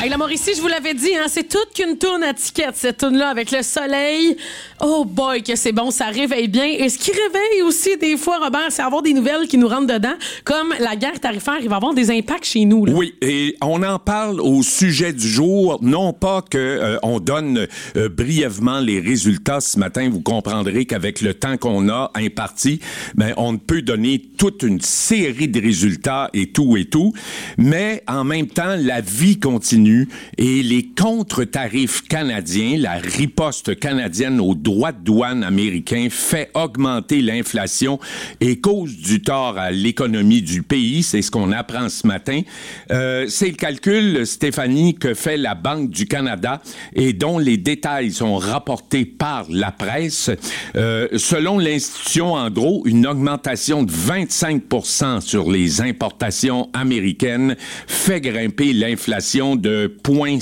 Hey, la Mauricie, je vous l'avais dit, hein, c'est toute qu'une toune à ticket, cette toune-là, avec le soleil. Oh boy, que c'est bon, ça réveille bien. Et ce qui réveille aussi, des fois, Robert, c'est avoir des nouvelles qui nous rentrent dedans, comme la guerre tarifaire, il va avoir des impacts chez nous. Là. Oui, et on en parle au sujet du jour, non pas que on donne brièvement les résultats ce matin. Vous comprendrez qu'avec le temps qu'on a imparti, ben, on ne peut donner toute une série de résultats et tout. Mais en même temps, la vie continue et les contre-tarifs canadiens, la riposte canadienne aux droits de douane américains fait augmenter l'inflation et cause du tort à l'économie du pays. C'est ce qu'on apprend ce matin. C'est le calcul, Stéphanie, que fait la Banque du Canada et dont les détails sont rapportés par la presse. Selon l'institution, en gros, une augmentation de 25% sur les importations américaines fait grimper l'inflation de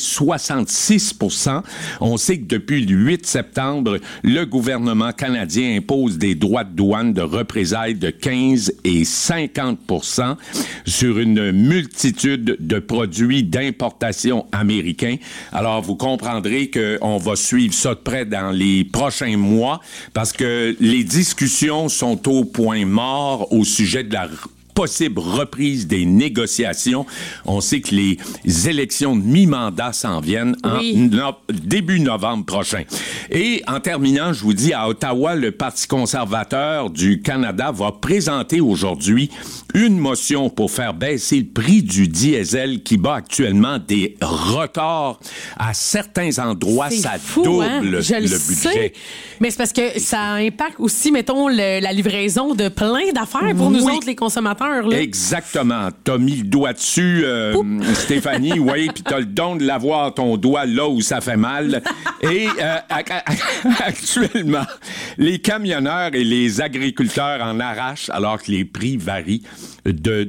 0,66%. On sait que depuis le 8 septembre, le gouvernement canadien impose des droits de douane de représailles de 15 et 50% sur une multitude de produits d'importation américains. Alors, vous comprendrez qu'on va suivre ça de près dans les prochains mois parce que les discussions sont au point mort au sujet de la possible reprise des négociations. On sait que les élections de mi-mandat s'en viennent début novembre prochain. Et en terminant, je vous dis, à Ottawa, le Parti conservateur du Canada va présenter aujourd'hui une motion pour faire baisser le prix du diesel qui bat actuellement des records. À certains endroits, ça double le budget. Mais c'est parce que ça impacte aussi, mettons, la livraison de plein d'affaires pour nous autres, les consommateurs. Là. Exactement. T'as mis le doigt dessus, Stéphanie, oui, puis t'as le don de l'avoir ton doigt là où ça fait mal. Et actuellement, les camionneurs et les agriculteurs en arrachent alors que les prix varient de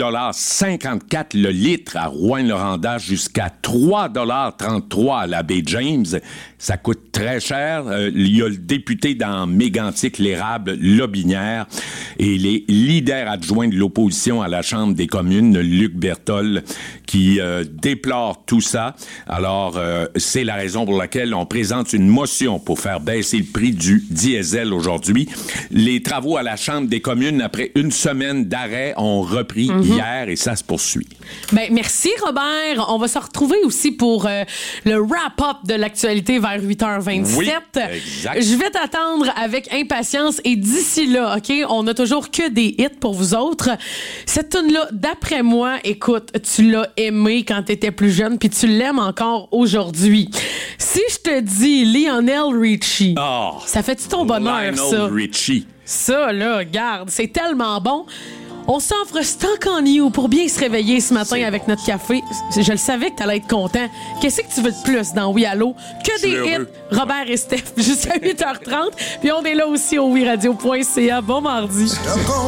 2,54 $ le litre à Rouyn-Noranda jusqu'à 3,33 $ à la baie James. Ça coûte très cher. Il y a le député dans Mégantic-l'Érable, Lobinière, et les leaders adjoints de l'opposition à la Chambre des communes, Luc Berthold, qui déplore tout ça. Alors, c'est la raison pour laquelle on présente une motion pour faire baisser le prix du diesel aujourd'hui. Les travaux à la Chambre des communes, après une semaine d'arrêt, ont repris hier et ça se poursuit. Ben, merci, Robert. On va se retrouver aussi pour le wrap-up de l'actualité vers 8h27. Oui, exact. Je vais t'attendre avec impatience et d'ici là, OK, on a toujours que des hits pour vous autres. Cette tune-là, d'après moi, écoute, tu l'as aimée quand t'étais plus jeune puis tu l'aimes encore aujourd'hui. Si je te dis Lionel Richie, ça fait-tu ton bonheur, ça? Lionel Richie. Ça, là, garde, c'est tellement bon. On s'offre Stuck on You pour bien se réveiller ce matin avec notre café. Je le savais que t'allais être content. Qu'est-ce que tu veux de plus dans Oui Allo? Que des hits, Robert et Steph, jusqu'à 8h30. Puis on est là aussi au wiradio.ca. Bon mardi.